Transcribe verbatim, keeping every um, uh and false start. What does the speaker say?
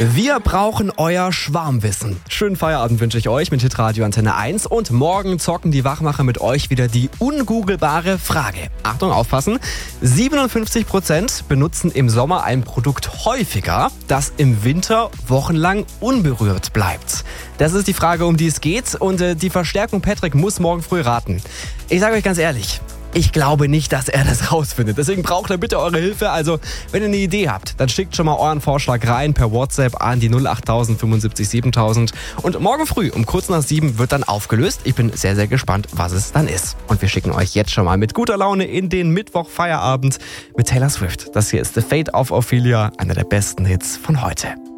Wir brauchen euer Schwarmwissen. Schönen Feierabend wünsche ich euch mit Hitradio Antenne eins und morgen zocken die Wachmacher mit euch wieder die ungoogelbare Frage. Achtung, aufpassen. siebenundfünfzig Prozent benutzen im Sommer ein Produkt häufiger, das im Winter wochenlang unberührt bleibt. Das ist die Frage, um die es geht und äh, die Verstärkung Patrick muss morgen früh raten. Ich sage euch ganz ehrlich, ich glaube nicht, dass er das rausfindet. Deswegen braucht er bitte eure Hilfe. Also, wenn ihr eine Idee habt, dann schickt schon mal euren Vorschlag rein per WhatsApp an die null acht null null fünfundsiebzig siebentausend. Und morgen früh um kurz nach sieben wird dann aufgelöst. Ich bin sehr, sehr gespannt, was es dann ist. Und wir schicken euch jetzt schon mal mit guter Laune in den Mittwoch-Feierabend mit Taylor Swift. Das hier ist The Fate of Ophelia, einer der besten Hits von heute.